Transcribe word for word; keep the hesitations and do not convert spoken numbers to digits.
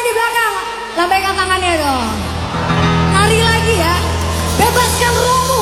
di belakang. Lambaikan tangannya dong. Nari lagi ya. Bebaskan rohmu